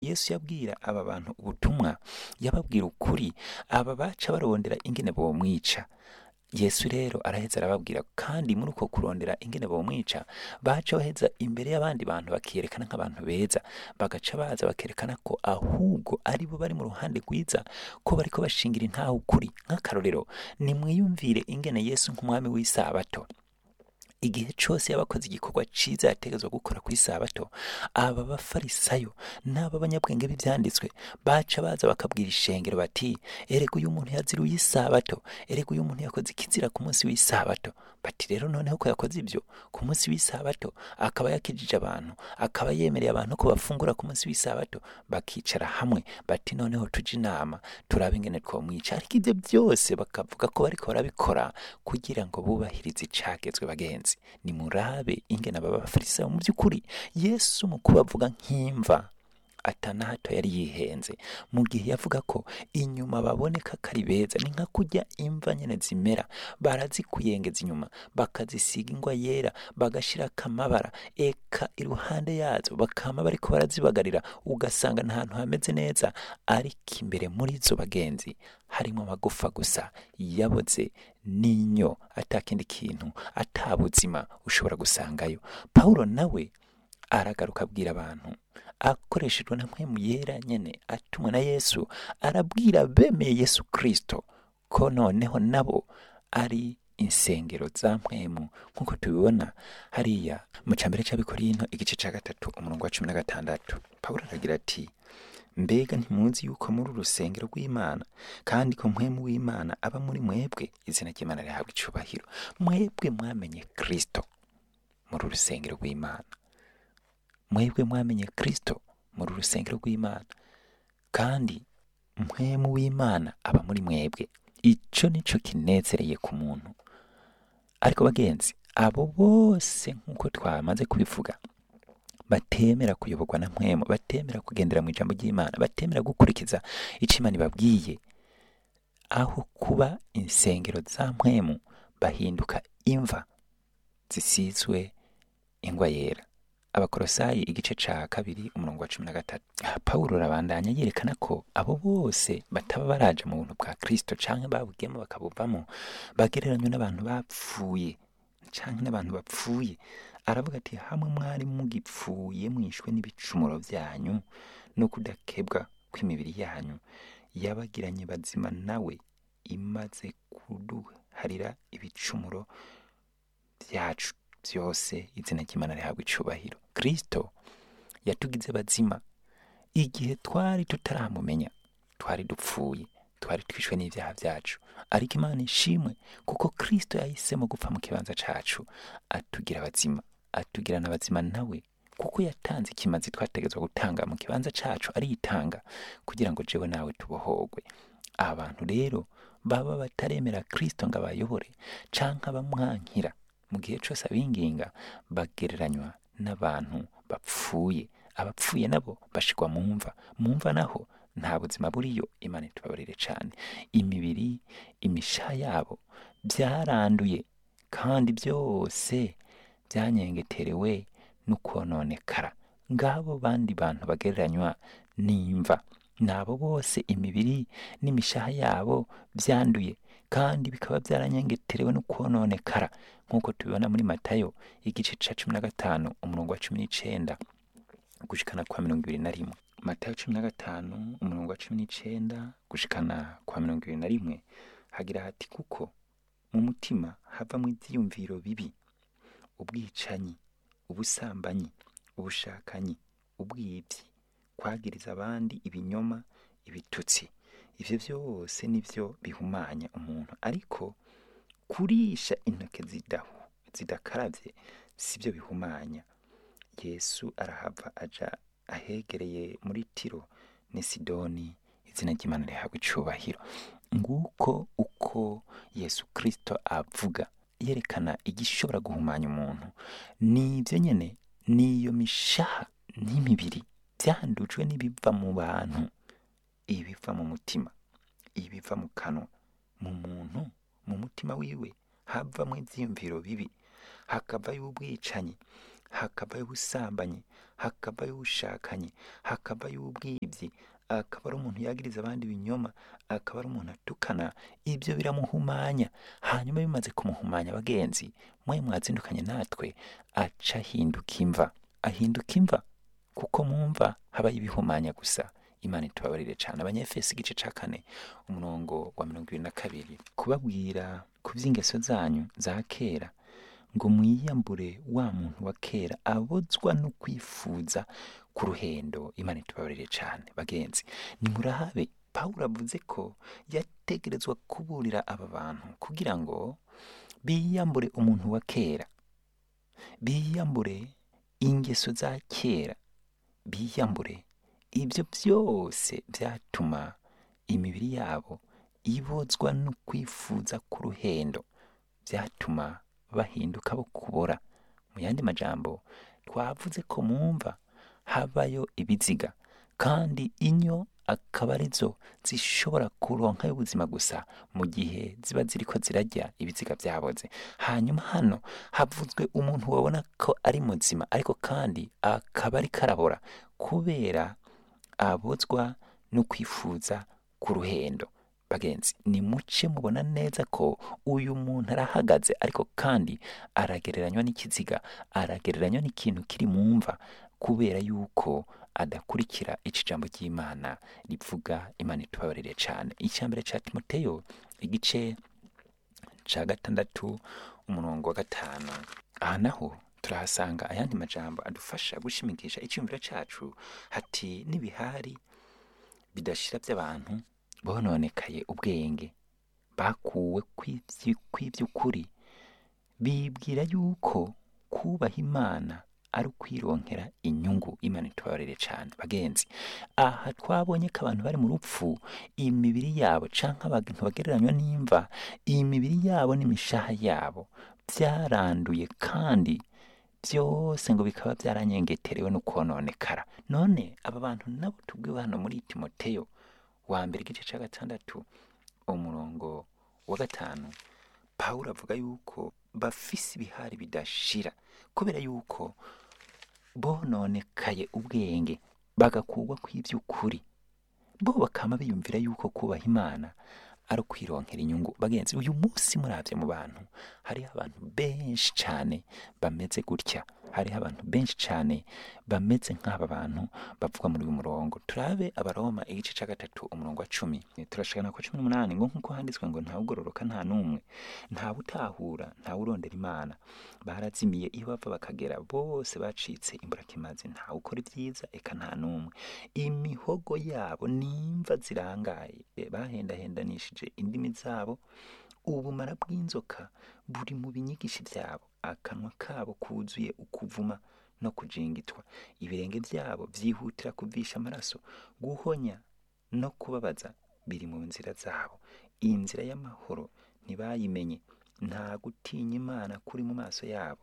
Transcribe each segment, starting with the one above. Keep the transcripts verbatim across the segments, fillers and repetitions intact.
Yesu yabwira aba bantu ubutumwa, yababwira ukuri, aba baca barondera ingene bomwica. Yesu rero araheza arababwira, kandi muri uko kurondera ingene bomwica baca baheza imbere y'abandi bantu bakiyerekana nk'abantu beza, bagaca baza bakerekana ko ahubwo ari bo bari mu ruhande rwiza, ko bariko bashingira intaho ukuri. Nk'akarorero, nimwiyumvire ingene Yesu nk'umwami w'isabato, igihe cyose yabakoze igikorwa ciza yategezwa gukora ku isabato, aba bafarisayo n'aba banyabwenge b'ivyanditswe baca baza bakabwira ishengero bati, erega uyu muntu yaziruye isabato, erega uyu muntu yakoze ikizira ku munsi w'isabato. Bati rero noneho ko yakoze ivyo ku munsi w'isabato, akaba yakijije abantu, akaba yemereye abantu ko bafungura ku munsi w'isabato, bakicara hamwe bati noneho tuje inama turabe ingene twomwica. Ariko ivyo byose bakavuga ko bariko barabikora kugira ngo bubahirize icagezwe. Bagenzi, ni murabe ingene aba bafarisayo mu by'ukuri Yesu mu kubavuga nk'imva atana hato yari yihenze, mu gihe yavuga ko inyuma baboneka kari beza. Ni nka kurya imva nyene zimera, barazikuyengeza inyuma bakazisiga ingwa yera, bagashira akamabara, eka iruhande yazo bakama bariko barazibagarira, ugasanga ntahantu hameze neza, ariko imbere muri zo bagenzi harimo amagufa gusa yaboze n'inyo, atakindi kintu, atabuzima ushobora gusangayo. Paulo nawe aragaruka abwira abantu akoreshejwe na mpwemu yera nyene atumwe na Yesu, arabwira bemeye Yesu Kristo ko noneho nabo ari insengero za mpwemu, nk'uko tubibona hariya mu cambere c'Abikorinto igice ca gatatu umurongo wa cumi na gatandatu. Paulo aragira ati, mbega ntimuzi yuko muri urusengero rw'Imana, kandi ko mpwemu w'Imana aba muri mwebwe? Izina ry'Imana rihabwa icubahiro. Mwebwe mwamenye Kristo muri urusengero rw'Imana, mwebwe mwamenye Kristo muri urusengero rw'Imana, kandi mpwemu w'Imana aba muri mwebwe. Ico nico kinezereye ku muntu. Ariko bagenzi, abo bose nk'uko twamaze kubivuga batemera kuyoborwa na mpwemu, batemera kugendera mu ijambo ry'Imana, batemera gukurikiza ico Imana ibabwiye, aho kuba insengero za mpwemu bahinduka imva zisizwe ingwa yera. Abakolosayi igice ca kabiri umurongo wa cumi na gatatu. Paulo arabandanya yerekana ko abo bose bataba baraje mu buntu bwa Kristo canke babugiyemo bakabuvamo, bagereranywa n'abantu bapfuye canke n'abantu bapfuye. Aravuga ati, hamwe mwari mugipfuye mwishwe n'ibicumuro vyanyu no kudakebwa kw'imibiri yanyu, yabagiranye bazima nawe imaze kuduharira ibicumuro vyacu vyose. Izina ry'Imana rihabwa icubahiro. Kristo yatugize bazima igihe twari tutaramumenya, twari dupfuye, twari twishwe n'ivyaha vyacu, ariko Imana ishimwe kuko Kristo yahisemo gupfa mu kibanza cacu, atugira bazima, atugira n'abazima nawe, kuko yatanze ikimazi twategezwa gutanga mu kibanza cacu, aritanga kugira ngo jewe nawe tubohogwe. Abantu rero baba bataremera Kristo ngo abayobore canke abamwankira, mu gihe cose abinginga, bagereranywa n'abantu bapfuye. Abapfuye nabo bashirwa mu mva, mu mva naho nta buzima buriyo. Imana itubabarire cane. Imibiri, imishaha yabo vyaranduye, kandi byose byanyengeterewe n'ukononekara. Ngabo bandi bantu bagereranywa n'imva, nabo bose imibiri n'imishaha yabo vyanduye, kandi bikaba byaranyengeterewe no kononekara, nk'uko tubibona muri Matayo igice ca cumi na gatanu umurongo wa cumi n'icenda gushikana kwa mirongo ibiri na rimwe. Matayo cumi na gatanu umurongo wa cumi n'icenda gushikana kwa mirongo ibiri na rimwe hagira hati, kuko mu mutima havamwo ivyiyumviro bibi, ubwicanyi, ubusambanyi, ubushakanyi, ubwivyi, kwagiriza abandi ibinyoma, ibitutsi. Ivyo vyose nivyo bihumanya umuntu, ariko kurisha intoke zidahu zidakaravye sivyo bihumanya. Yesu arahava aja ahegereye muri Tiro ni Sidoni. Izina ry'Imana rihabwa icubahiro. Nguko uko Yesu Kristo avuga, yerekana igishobora guhumanya umuntu. Nivyo nyene, niyo mishaha n'imibiri vyandujwe n'ibiva mu bantu, ibiva mu mutima, ibiva mu kanwa. Mu muntu, mu mutima wiwe havamwo ivyiyumviro bibi, hakavayo ubwicanyi, hakabayo ubusambanyi, hakabayo ubushakanye, hakabayo ubwibyi, akaba ari umuntu yagiriza abandi ibinyoma, akaba ari umuntu atukana. Ibyo biramuhumanya. Hanyuma bimaze kumuhumanya, bagenzi, mwe mwazindukanye natwe, aca ahinduka imva. Ahinduka imva kuko mu mva habayo ibihumanya gusa. Imana itubabarire cyane. Abanyefesi igice ca kane umurongo wa mirongo ibiri na kabiri, kubabwira ku vy'ingeso zanyu za kera, ngo mwiyambure wa muntu wa kera abozwa no kwifuza ku ruhendo. Imana itubabarire cyane. Bagenzi, nimurahabe, Pawulo avuze ko yategerezwa kuburira aba bantu kugira ngo biyambure umuntu wa kera, biyambure ingeso za kera, biyambure ibyo byose byatuma imibiri yabo ibozwa no kwifuza ku ruhendo, byatuma bahinduka bo kubora. Mu yandi majambo, twavuze ko mumva habayo ibiziga, kandi inyo akaba arizo zishobora kuronka ubuzima gusa mu gihe ziba ziriko zirarya ibiziga byaboze. Hanyuma hano havuzwe umuntu wabona ko ari muzima, ariko kandi akaba ari karabora kubera abozwa no kwifuza ku ruhendo. Bagenzi, ni muce mubona neza ko uyu muntu arahagaze, ariko kandi aragereranywa n'ikiziga, aragereranywa n'ikintu kiri mu mva, kubera yuko adakurikira ico ijambo ry'Imana rivuga. Imana itubabarire cyane. Icyambere ca Timoteyo igice ca gatandatu umurongo wa gatanu, aha naho turahasanga ayandi majambo adufasha gushimikisha icyumviro cacu. Hati n'ibihari bidashira by'abantu bononekaye ubwenge, bakuwe kw'ivy'ukuri, bibwira yuko kubaha Imana ari ukwironkera inyungu. Imana itubabarire cyane. Bagenzi, aha twabonye ko abantu bari mu rupfu, imibiri yabo canke abantu bagereranywa n'imva, imibiri yabo n'imishaha yabo byaranduye, kandi byose ngo bikaba byaranyengeterewe no kononekara. None aba bantu nabo tubwiwe hano muri Timoteyo wa mbere igice ca gatandatu umurongo wa gatanu, Pawulo avuga yuko bafise ibihari bidashira kubera yuko bononekaye ubwenge, bagakugwa kw'ivy'ukuri. Bo bakama biyumvira yuko kubaha Imana ari ukwironkera inyungu. Bagenzi, uyu munsi muravye mu bantu, hariho abantu benshi cane bameze gutya, hariho abantu benshi cane bameze nk'aba bantu bavuga muri uyu murongo. Turabe Abaroma igice ca gatatu umurongo wa cumi, turashikana kwa cumi n'umunani, ngo nk'uko handitswe ngo nta ugororoka nta n'umwe, nta utahura, nta urondera Imana, barazimiye iyo bava bakagera, bose bacitse imburakimazi, nta ukora ibyiza, eka nta n'umwe. Imihogo yabo nimva zirangaye, bahendahendanishije indimi zabo, ubumara bw'inzoka buri mu binyigishi byabo, akanwa kabo kuzuye ukuvuma no kujingitwa, ibirenge byabo byihutira kuvisha amaraso, guhonya no kubabaza biri mu nzira zabo, inzira y'amahoro ntibayimenye, nta gutinya Imana kuri mu maso yabo.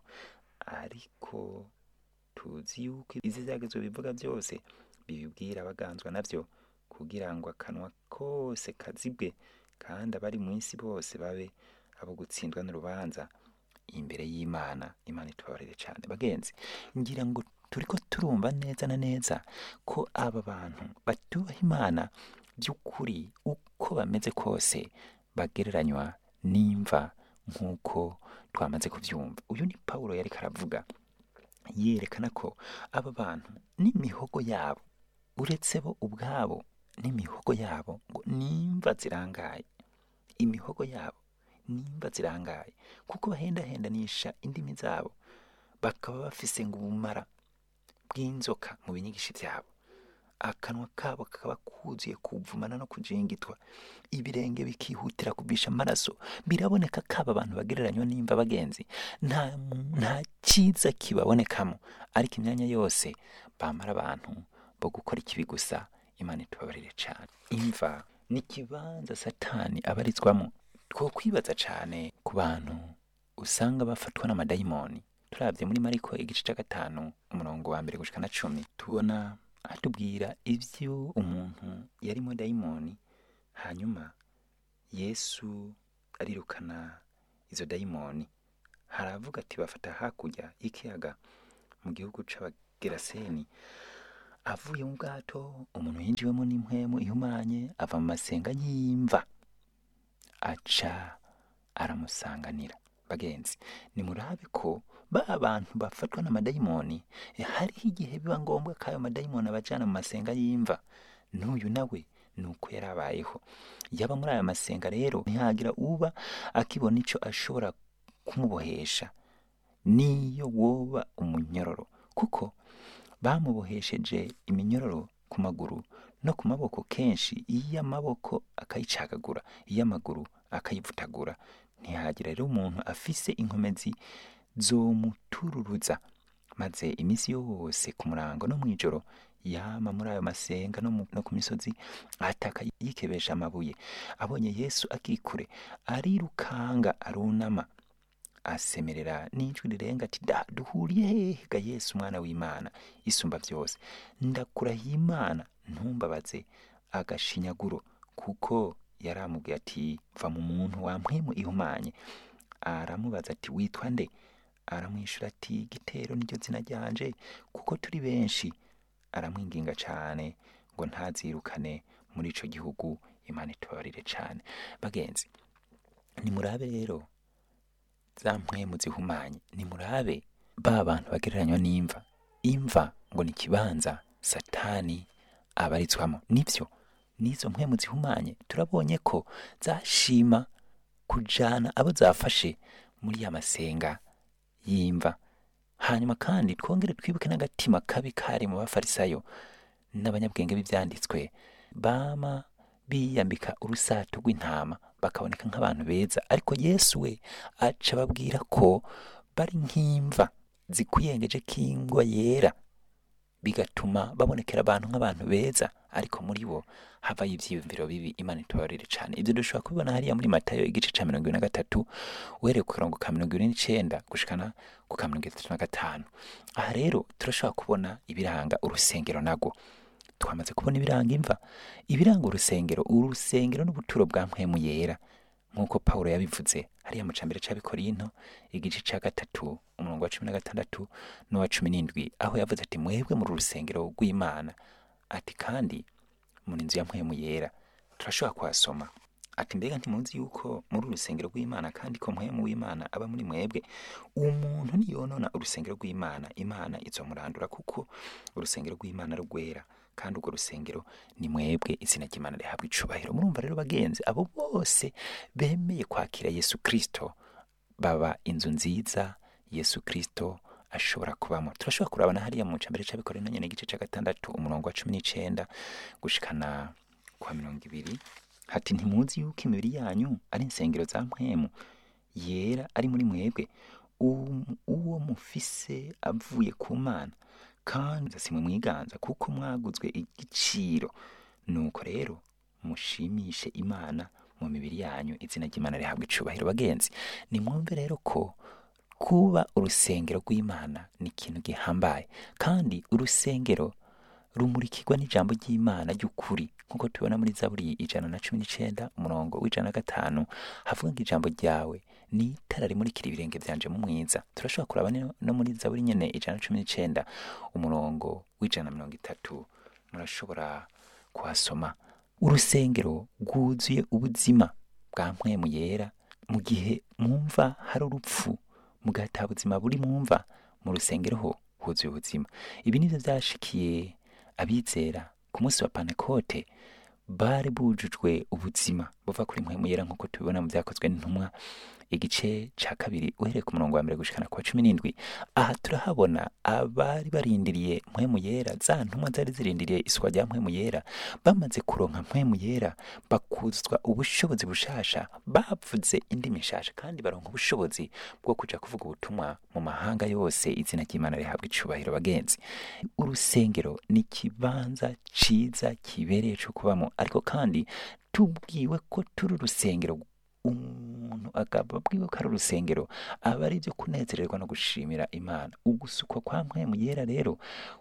Ariko tuzi yuko izi zagezwe bivuga byose bibibwira abaganzwa navyo, kugira ngo akanwa kose kazibwe, kandi abari mu isi bose babe abo gutsindwa n'urubanza imbere y'Imana. Imana itubabarire cyane. Bagenzi, ngira ngo turiko turumva neza na neza ko aba bantu batubaha Imana by'ukuri, uko bameze kose bagereranywa n'imva, nk'uko twamaze kubyumva. Uyu ni Pawulo yari karavuga, yerekana ko aba bantu n'imihogo yabo, uretse bo ubwabo, n'imihogo yabo ngo nimva zirangaye, imihogo yabo nimba zirangaye, kuko bahendahendanisha indimi zabo, bakaba bafise ngo ubumara bw'inzoka mu binyigishi byabo, akanwa kabo kakaba kuzuye kuvumana no kujingitwa, ibirenge bikihutira kubisha amaraso. Biraboneka ko aba bantu bagereranywa n'imva. Bagenzi, nta nta cyiza kibabonekamo, ariko imyanya yose bamara abantu bo gukora ikibi gusa. Imana itubabarire cyane. Imva ni kibanza Satani abarizwamo. Two kwibaza cyane ku bantu usanga bafatwa n'amadayimoni. Turavye muri Mariko igice ca gatanu umurongo wa mbere gushika na cumi, tubona atubwira ivyo umuntu yarimo dayimoni, hanyuma Yesu arirukana izo dayimoni. Haravuga ati bafata hakurya y'ikiyaga, mu gihugu c'abageraseni. Avuye mu bwato, umuntu yinjiwemo n'impwemu ihumanye ava mu masenga y'imva, aca aramusanganira. Bagenzi, nimurabe ko ba bantu bafatwa n'amadayimoni, hariho igihe biba ngombwa ko ayo madayimoni abajana mu masenga y'imva. N'uyu nawe nuko yarabayeho, yaba muri aya masenga rero ntihagira uba akibona ico ashobora kumubohesha, niyo woba umunyororo, kuko bamubohesheje iminyororo ku maguru no ku maboko kenshi, iyo amaboko akayicagagura, iyo amaguru akayivutagura. Ntihagira rero umuntu afise inkomezi zomutururuza, maze imisi yose ku murango no mw'ijoro yama muri ayo masenga no, mu, no ku misozi ataka yikebesha amabuye. Abonye Yesu akiri kure, arirukanga arunama asemerera n'ijwi rirenga ati, da duhuriye hehe ga Yesu mwana w'Imana isumba vyose, ndakurahiye Imana ntumbabaze agashinyaguro. Kuko yaramubwiye ati, va mu muntu wa mpwemu ihumanye. Aramubaza ati, witwa nde? Aramwishura ati, Gitero niryo zina ryanje, kuko turi benshi. Aramwinginga cane ngo ntazirukane muri ico gihugu. Imana itubabarire cane. Bagenzi, nimurabe rero za mpwemu zihumanye, nimurabe ba bantu bagereranywa n'imva. Imva ngo ni kibanza Satani abarizwamo. Nivyo nizo mpwemu zihumanye turabonye ko zashima kujana abo zafashe muri ya masenga y'imva. Hanyuma kandi twongere twibuke n'agatima kabi kari mu bafarisayo n'abanyabwenge b'ivyanditswe, bama biyambika urusato rw'intama bakaboneka nk'abantu beza, ariko Yesu we aca ababwira ko bari nk'imva zikuyengeje k'ingwa yera, bigatuma babonekera abantu nk'abantu beza, ariko muri bo havayo ivyiyumviro bibi. Imana itubabarire cane. Ivyo dushobora kubibona hariya muri Matayo igice ca mirongo ibiri na gatatu uhereye ku karongo ka mirongo ibiri n'icenda gushikana ku ka mirongo itatu na gatanu. Aha rero turashobora kubona ibiranga urusengero nagwo. Twamaze kubona ibiranga imva, ibiranga urusengero. Urusengero n'ubuturo bwa mpwemu yera, nk'uko Pawulo yabivuze hariya mu cambere c'Abikorinto igice ca gatatu umurongo wa cumi na gatandatu n'uwa cumi n'indwi, aho yavuze ati, mwebwe muri urusengero rw'Imana, ati kandi muri inzu ya mpwemu yera. Turashobora kuhasoma ati, mbega ntimuzi yuko muri urusengero rw'Imana kandi ko mpwemu w'Imana aba muri mwebwe? Umuntu niyonona urusengero rw'Imana, Imana izomurandura, kuko urusengero rw'Imana rugwera, kandi urwo rusengero ni mwebwe. Izina ry'Imana rihabwa icubahiro. Murumva rero bagenzi, abo bose bemeye kwakira Yesu Kristo baba inzu nziza Yesu Kristo ashobora kubamo. Turashobora kurabana hariya mu cambere c'Abikorinto nyene igice ca gatandatu umurongo wa cumi n'icenda gushikana kwa mirongo ibiri, hati, ntimuzi yuko imibiri yanyu ari insengero za mpwemu yera ari muri mwebwe, uwo mufise avuye ku Mana, kandi simwe mwiganza, kuko mwaguzwe igiciro. Nuko rero mushimishe Imana mu mibiri yanyu. Izina ry'Imana rihabwa icubahiro. Bagenzi, nimwumve rero ko kuba urusengero rw'Imana ni ikintu gihambaye, kandi urusengero rumurikirwa n'ijambo ry'Imana ry'ukuri, nk'uko tubona muri Zaburi ijana na cumi n'icenda umurongo w'ijana na gatanu, havuga ngo ijambo ryawe ni itara rimurikira ibirenge vyanje mu mwiza. Turashobora kuraba no muri Zaburi nyene ijana na cumi n'icenda umurongo w'ijana na mirongo itatu, murashobora kuhasoma. Urusengero rwuzuye ubuzima bwa mpwemu yera. Mu gihe mwumva hari urupfu, mugata buzima buri mwumva, mu rusengero ho huzuye ubuzima. Ibi nivyo vyashikiye abizera ku munsi wa Pentekote, bari bujujwe ubuzima buva kuri mpwemu yera, nk'uko tubibona mu vyakozwe n'intumwa igice ca kabiri uhereye ku murongo wa mbere gushikana kwa cumi n'indwi. Aha turahabona abari barindiriye mpwemu yera, za ntumwa zari zirindiriye iswa rya mpwemu yera, bamaze kuronka mpwemu yera bakuzwa ubushobozi bushasha, bavuze indimi nshasha, kandi baronka ubushobozi bwo kuja kuvuga ubutumwa mu mahanga yose. Izina ry'Imana rihabwa icubahiro. Bagenzi, urusengero ni kibanza ciza kibereye co kubamo, ariko kandi tubwiwe ko turi urusengero, umuntu akaba abwiwe ko ari urusengero, aba ari byo kunezererwa no gushimira Imana. Ugusukwa kwa mpwemu yera rero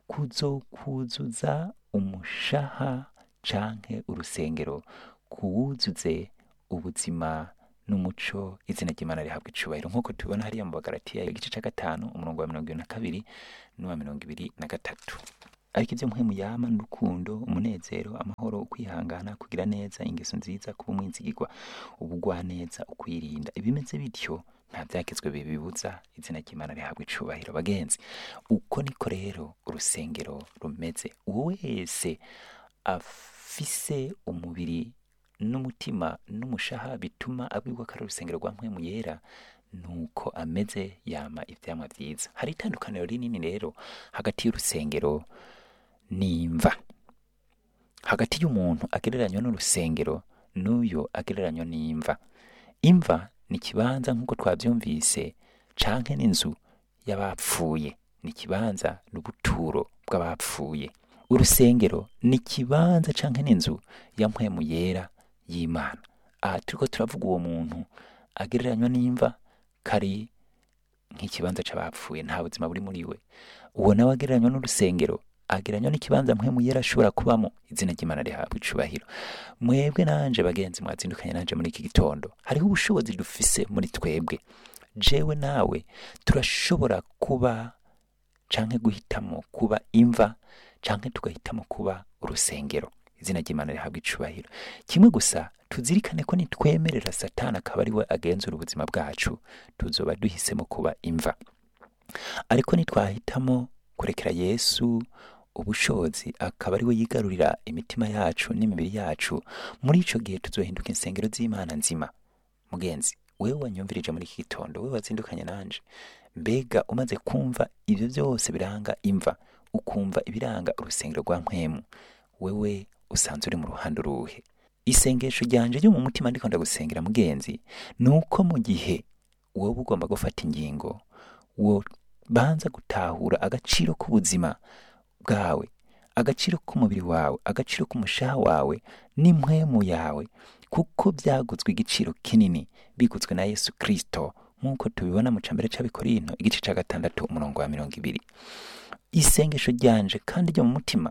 kuzokuzuza umushaha canke urusengero kuwuzuze ubuzima n'umuco, izina ry'Imana rihabwa icubahiro nk'uko tubona hariya mu Bagalatiya igice ca gatanu umurongo wa mirongo ibiri na kabiri n'uwa mirongo ibiri na gatatu. Ariko ivyo mpwemu yama n'urukundo, umunezero, amahoro, ukwihangana, kugira neza, ingeso nziza, kuba umwizigirwa, ubugwaneza, ukwirinda. Ibimeze bityo nta vyagezwe bibibuza, izina ry'Imana rihabwa icubahiro. Bagenzi, uko niko rero urusengero rumeze. Uwo wese afise umubiri n'umutima n'umushaha bituma abwirwa ko ari urusengero rwa mpwemu yera, nuko ameze yama ivyamwa vyiza. Hari itandukaniro rinini rero hagati y'urusengero n'imva, hagati y'umuntu agereranywa n'urusengero n'uyo agereranywa n'imva. Imva ni ikibanza nk'uko twavyumvise, canke n'inzu y'abapfuye, ni ikibanza n'ubuturo bw'abapfuye. Urusengero ni ikibanza canke n'inzu ya mpwemu yera y'Imana. Aha turiko turavuga uwo muntu agereranywa n'imva kari nk'ikibanza c'abapfuye, nta buzima buri muri we. Uwo nawe agereranywa n'urusengero agereranywa n'ikibanza mpwemu yera ashobora kubamo, izina ry'Imana rihabwa icubahiro. Mwebwe nanje bagenzi mwazindukanye nanje muri iki gitondo, hariho ubushobozi dufise muri twebwe. Jewe nawe turashobora kuba canke guhitamo kuba imva canke tugahitamo kuba urusengero, izina ry'Imana rihabwa icubahiro. Kimwe gusa tuzirikane ko nitwemerera Satani akaba ari we agenzura ubuzima bwacu, tuzoba duhisemo kuba imva. Ariko nitwahitamo kurekera Yesu ubushobozi akaba ari we yigarurira imitima yacu n'imibiri yacu, muri ico gihe tuzohinduka insengero z'Imana nzima. Mugenzi, wewe wanyumvirije muri iki gitondo, wewe wazindukanye nanje, mbega umaze kumva ivyo vyose biranga imva, ukumva ibiranga urusengero rwa mpwemu, wewe usanzwe uri mu ruhande uruhe? Isengesho ryanje ryo mu mutima ndiko ndagusengera mugenzi, nuko mu gihe wowe ugomba gufata ingingo, wo banza gutahura agaciro k'ubuzima bwawe, agaciro k'umubiri wawe, agaciro k'umushaha wawe n'impwemu yawe, kuko byaguzwe igiciro kinini, biguzwe na Yesu Kristo, nk'uko tubibona mu cambere c'Abikorinto igice ca gatandatu umurongo wa mirongo ibiri. Isengesho ryanje kandi ryo mu mutima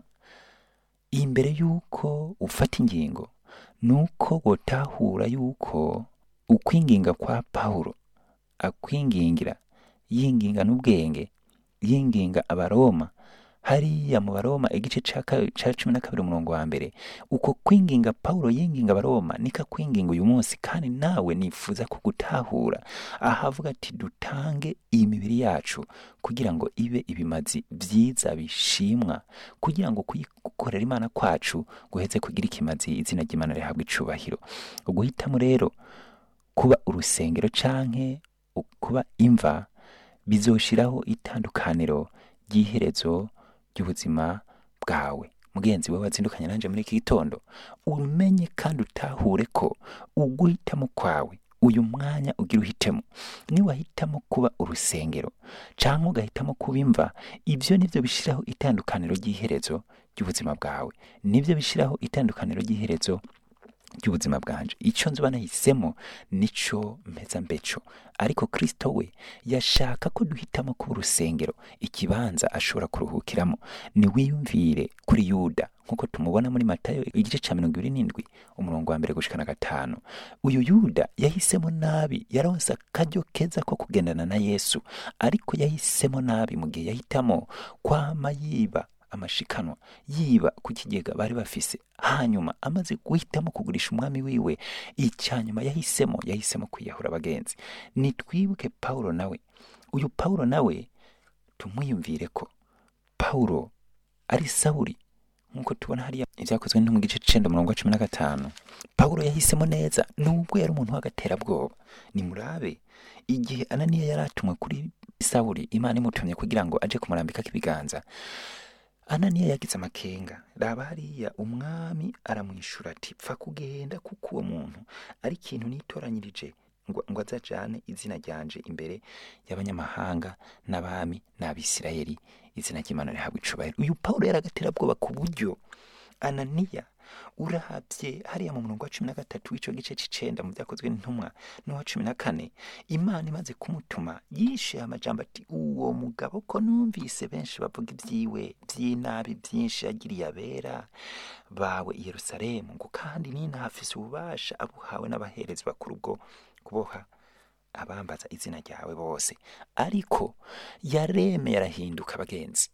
imbere yuko ufata ingingo, nuko wotahura yuko ukwinginga kwa Pawulo akwingingira yinginga n'ubwenge, yinginga Abaroma hariya mu Baroma igice ca cumi na kabiri umurongo wa mbere. Uko kwinginga Pawulo yinginga Abaroma nika kwinginga uyu munsi, kandi nawe nifuza kugutahura ahavuga ati dutange iyi mibiri yacu kugira ngo ibe ibimazi vyiza bishimwa, kugira ngo kuyikorera Imana kwacu guheze kugira ikimazi, izina ry'Imana rihabwa icubahiro. Uguhitamo rero kuba urusengero canke kuba imva bizoshiraho itandukaniro ry'iherezo ry'ubuzima bwawe. Mugenzi, wewe wazindukanye nanje muri iki gitondo, umenye kandi utahure ko uguhitamo kwawe uyu mwanya ugira uhitemo. Ni wahitamo kuba urusengero canke ugahitamo kuba imva, ivyo nivyo bishiraho itandukaniro ry'iherezo ry'ubuzima bwawe, nivyo bishiraho itandukaniro ry'iherezo ry'ubuzima bwanje. Ico nzoba nahisemo nico mpeza mbeco, ariko Kristo we yashaka ko duhitamo kuba urusengero, ikibanza ashobora kuruhukiramo. Ni wiyumvire kuri Yuda nkuko tumubona muri Matayo igice ca mirongo ibiri n'indwi umurongo wa mbere gushika na gatanu. Uyu Yuda yahisemo nabi, yaronse akaryo keza ko kugendana na Yesu, ariko yahisemo nabi mu gihe yahitamo kwama yiba amashikanwa, yiba ku kigega bari bafise. Hanyuma amaze guhitamo kugurisha umwami wiwe, icyanyuma yahisemo yahisemo kwiyahura. Bagenzi, nitwibuke Pawulo nawe. Uyu Pawulo nawe tumwiyumvire ko Pawulo ari Sawuli, nkuko tubona hariya ivyakozwe no mu gice c'icenda umurongo wa cumi na gatanu. Pawulo yahisemo neza nubwo yari umuntu w'agaterabwoba. Nimurabe igihe Ananiya yaratumwe kuri Sawuli, Imana imutumye kugira ngo aje kumurambikako ibiganza, Ananiya yagize amakenga. Raba hariya umwami aramwishura ati pfa kugenda, kuko uwo muntu ari ikintu nitoranyirije ngo ngo azajane izina ryanje imbere y'abanyamahanga n'abami n'Abisirayeli, izina ry'Imana rihabwa icubahiro. Uyu Pawulo yaragaterabwoba ku buryo Ananiya, urahavye hariya mu murongo wa cumi na gatatu w'ico gice c'icenda mu vyakozwe n'intumwa no wa cumi na kane, Imana imaze kumutuma yishe amajambo ati uwo mugabo ko numvise benshi bavuga ivyiwe vy'inabi vyinshi yagiriye abera bawe i Yerusalemu, ngo kandi nina hafise ububasha abuhawe n'abaherezi bakuru bwo kuboha abambaza izina ryawe bose. Ariko yaremeye arahinduka bagenzi.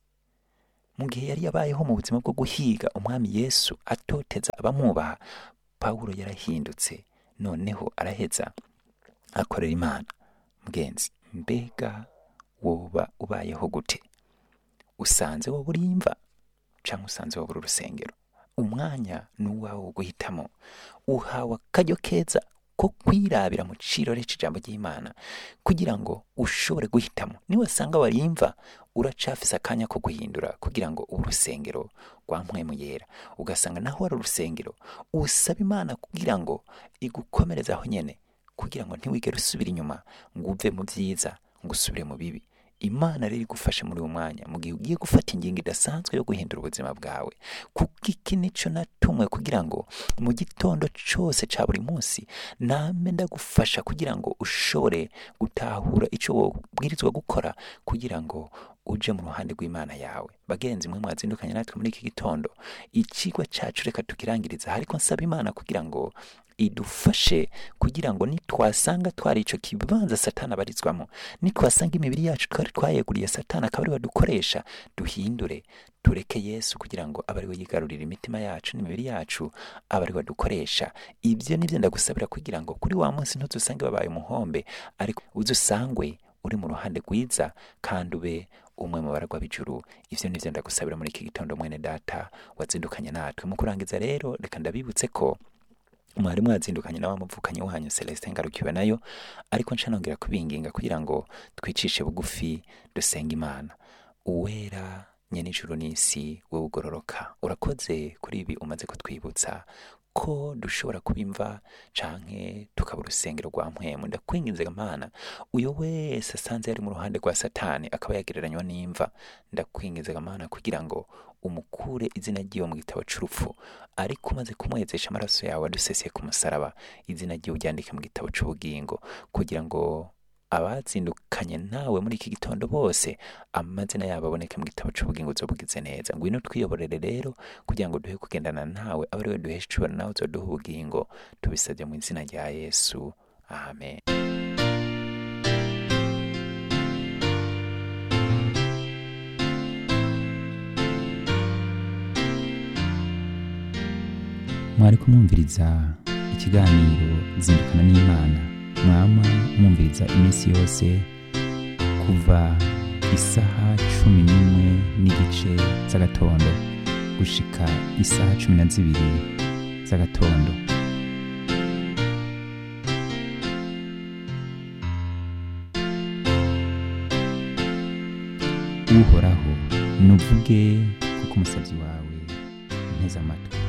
Mu gihe yari yabayeho mu buzima bwo guhiga umwami Yesu atoteza abamwubaha, Pawulo yarahindutse, noneho araheza akorera Imana. Mugenzi, mbega woba ubayeho gute? Usanze wowe urimva cyangwa usanze wowe uri urusengero? Umwanya ni uwawe wo guhitamo. Uhawe akaryo keza ko kwirabira mu cirore c'ijambo ry'Imana kugira ngo ushobore guhitamo. Niwasanga warimva, uracafise akanya ko guhindura kugira ngo urusengero rwa mpwemu yera. Ugasanga naho wari urusengero, usaba Imana kugira ngo igukomereze aho nyene, kugira ngo ntiwigere usubira inyuma ngo uve mu vyiza ngo usubire mu bibi. Imana rero igufashe muri uwo mwanya mu gihe ugiye gufata ingingo idasanzwe yo guhindura ubuzima bwawe, kuko iki nico natumwe kugira ngo mu gitondo cose ca buri munsi name ndagufasha kugira ngo ushobore gutahura ico wobwirizwa gukora kugira ngo uje mu ruhande rw'Imana yawe. Bagenzi, mwe mwazindukanye natwe muri iki gitondo, icigwa cacu reka tukirangiriza ariko nsaba Imana kugira ngo idufashe kugira ngo nitwasanga twari ico kibanza Satani abarizwamo, nitwasanga imibiri yacu twari twayeguriye Satani akaba ari we dukoresha, duhindure, tureke Yesu kugira ngo abe ari we yigarurira imitima yacu n'imibiri yacu, abe ari we dukoresha. Ibyo nivyo ndagusabira kugira ngo kuri wa munsi ntuzusange babaye umuhombe, ariko uzusangwe uri mu ruhande rwiza kandi ube umwe mu baragwa b'ijuru. Ivyo nivyo ndagusabira muri iki gitondo mwene data wazindukanye natwe. Mu kurangiza rero reka ndabibutse ko mwari mwazindukanye na wa muvukanye wanyu Celestin Ngarukiwe nayo, ariko nca nongera kubinginga kugira ngo twicishe bugufi dusenga Imana. Uwera nyene ijuru n'isi, wewe ugororoka, urakoze kuri ibi umaze kutwibutsa ko dushobora kubimva canke tukaba urusengero rwa mpwemu. Ndakwinginze Mana, uyo wese asanze yari mu ruhande rwa Satani akaba yagereranywa n'imva, ndakwinginze Mana kugira ngo umukure izina ryiwe mu gitabo c'urupfu, ariko umaze kumwezesha amaraso yawe aduseseye ku musaraba, izina ryiwe uryandike mu gitabo c'ubugingo, kugira ngo abazindukanye nawe muri iki gitondo bose amazina yabo aboneke mu gitabo c'ubugingo uzobugize neza. Ngwino twiyoborere rero kugira ngo duhe kugendana nawe, abe ari we duhesha icubahiro nawe uzoduha ubugingo, tubisabye mu izina rya Yesu, amen. Mwari kumwumviriza ikiganiro Zindukana n'Imana, mwama mwumviriza iminsi yose kuva isaha cumi n'imwe n'igice z'agatondo gushika isaha cumi na zibiri z'agatondo. Uhoraho nuvuge kuko umusavyi wawe nteze amatwi.